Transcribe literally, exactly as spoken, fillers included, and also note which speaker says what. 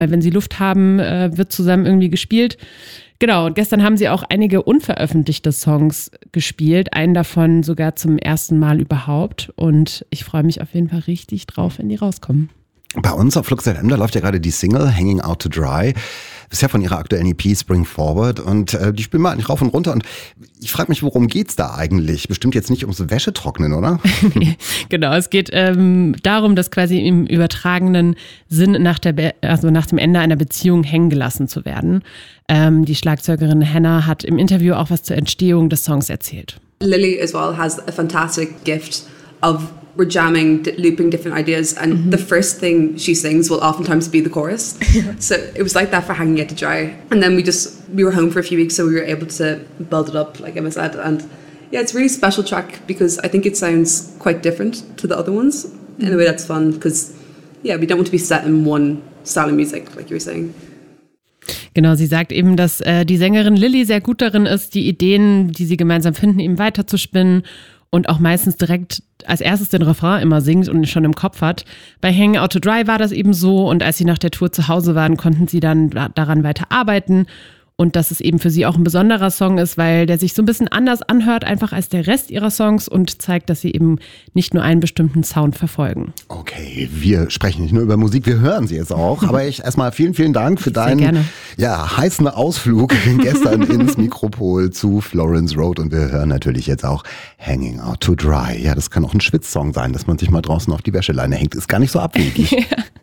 Speaker 1: Wenn sie Luft haben, äh, wird zusammen irgendwie gespielt. Genau, und gestern haben sie auch einige unveröffentlichte Songs gespielt, einen davon sogar zum ersten Mal überhaupt. Und ich freue mich auf jeden Fall richtig drauf, wenn die rauskommen.
Speaker 2: Bei uns auf Flux F M, da läuft ja gerade die Single Hanging Out to Dry. Das ist ja von ihrer aktuellen E P Spring Forward und äh, die spielen wir eigentlich rauf und runter und ich frage mich, worum geht's da eigentlich? Bestimmt jetzt nicht ums Wäschetrocknen, oder?
Speaker 1: Genau, es geht ähm, darum, dass quasi im übertragenen Sinn nach, der Be- also nach dem Ende einer Beziehung hängen gelassen zu werden. Ähm, die Schlagzeugerin Hannah hat im Interview auch was zur Entstehung des Songs erzählt.
Speaker 3: Lily as well has a fantastic gift of we're jamming, d- looping different ideas, and mm-hmm. the first thing she sings will oftentimes be the chorus. So it was like that for Hanging Out to Dry. And then we just, we were home for a few weeks, so we were able to build it up, like Emma said. And yeah, it's a really special track because I think it sounds quite different to the other ones mm-hmm. in a way that's fun because, yeah, we don't want to be set in one style of music, like you were saying.
Speaker 1: Genau, sie sagt eben, dass äh, die Sängerin Lily sehr gut darin ist, die Ideen, die sie gemeinsam finden, eben weiterzuspinnen und auch meistens direkt als erstes den Refrain immer singt und schon im Kopf hat. Bei Hanging Out to Dry war das eben so und als sie nach der Tour zu Hause waren, konnten sie dann daran weiter arbeiten und dass es eben für sie auch ein besonderer Song ist, weil der sich so ein bisschen anders anhört, einfach als der Rest ihrer Songs und zeigt, dass sie eben nicht nur einen bestimmten Sound verfolgen.
Speaker 2: Okay, wir sprechen nicht nur über Musik, wir hören sie jetzt auch. Aber ich erstmal vielen, vielen Dank für deinen ja, heißen Ausflug gestern ins Mikropol zu Florence Road und wir hören natürlich jetzt auch Hanging Out to Dry. Ja, das kann auch ein Schwitzsong sein, dass man sich mal draußen auf die Wäscheleine hängt. Ist gar nicht so abwegig. Ja.